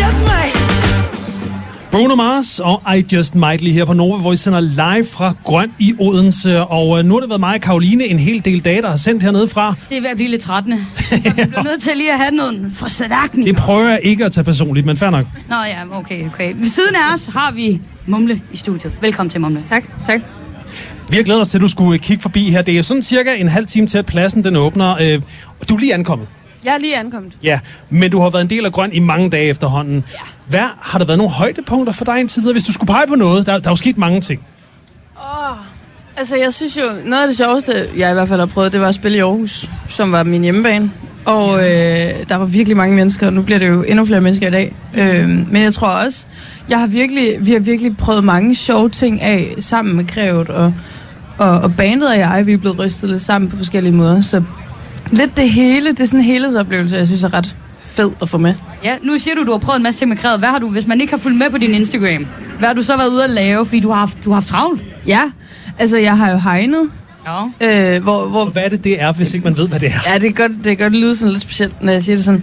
Bruno Mars og I Just Might lige her på Nova, hvor vi sender live fra Grøn i Odense. Og nu har det været mig og Karoline en hel del dage, der har sendt hernede fra. Det er ved at blive lidt trættende. Så vi bliver nødt til lige at have noget forstærkning. Det prøver jeg ikke at tage personligt, men fair nok. Nå ja, okay. Ved siden af os har vi Mumle i studiet. Velkommen til, Mumle. Tak. Vi har glædet os til, at du skulle kigge forbi her. Det er sådan cirka en halv time til, at pladsen den åbner. Du er lige ankommet. Jeg er lige ankommet. Ja, men du har været en del af Grøn i mange dage efterhånden. Ja. Hvad har der været nogle højdepunkter for dig indtil videre? Hvis du skulle pege på noget, der er jo sket mange ting. Altså, jeg synes jo, noget af det sjoveste, jeg i hvert fald har prøvet, det var at spille i Aarhus, som var min hjemmebane. Og der var virkelig mange mennesker, og nu bliver det jo endnu flere mennesker i dag. Men jeg tror også, vi har virkelig prøvet mange sjove ting af sammen med Krevet, og bandet og jeg, vi er blevet rystet lidt sammen på forskellige måder. Så lidt det hele, det er sådan en helhedsoplevelse, jeg synes er ret fed at få med. Ja, nu siger du har prøvet en masse ting med Krevet. Hvad har du, hvis man ikke har fulgt med på din Instagram, hvad har du så været ude at lave, fordi du har haft travlt? Ja, altså jeg har jo hegnet. Ja. Og hvad er det er, hvis ikke man ved, hvad det er? Ja, det kan godt lyde sådan lidt specielt, når jeg siger det sådan.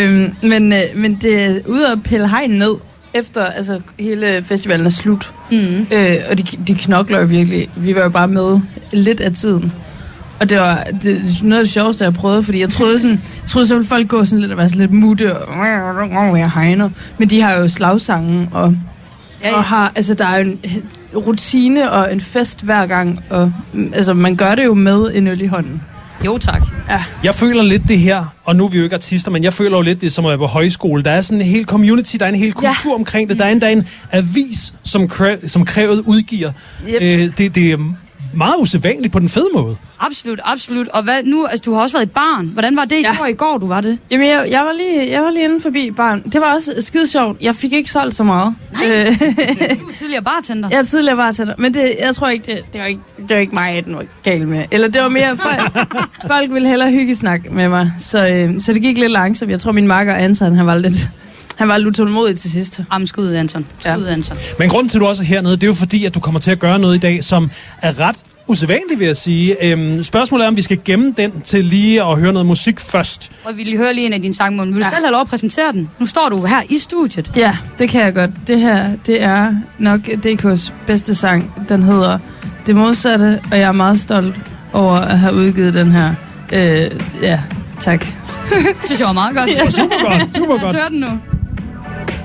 Men det er ude at pille hegn ned, efter altså, hele festivalen er slut. Mm. Og de knokler jo virkelig. Vi var jo bare med lidt af tiden. Og det var noget af det sjoveste, jeg prøvede, fordi jeg troede så ville folk gå sådan lidt og være sådan lidt mutte og jeg hegner. Men de har jo slagsangen og har, altså der er jo en rutine og en fest hver gang, og altså man gør det jo med en øl i hånden. Jo, tak. Ja. Jeg føler lidt det her, og nu er vi jo ikke artister, men jeg føler jo lidt det, som at være på højskole. Der er sådan en hel community, der er en hel kultur omkring det. Der er endda en avis, som Krevet udgiver. Yep. Det er meget usædvanligt på den fede måde. Absolut. Og hvad nu? Altså, du har også været i baren. Hvordan var det i går, du var det? Jamen, jeg var lige inde forbi baren. Det var også skide sjovt. Jeg fik ikke solgt så meget. Nej. Du er tidligere bartender. Jeg er tidligere bartender. Men jeg tror ikke, det var ikke mig, den var gal med. Eller det var mere, folk ville hellere hyggesnakke med mig. Så det gik lidt langsomt. Jeg tror, min makker Anton, han var lidt utålmodig til sidst. Skud, Anton. Anton. Men grunden til, at du også er hernede, det er jo fordi, at du kommer til at gøre noget i dag, som er ret usædvanligt, vil jeg sige. Spørgsmålet er, om vi skal gemme den til lige at høre noget musik først. Og vi vil høre lige en af dine sangmål. Vil du selv have lov at præsentere den? Nu står du her i studiet. Ja, det kan jeg godt. Det her, det er nok DK's bedste sang. Den hedder Det Modsatte, og jeg er meget stolt over at have udgivet den her. Tak. Det synes jeg var meget godt. Ja, super godt. Lad os høre den nu.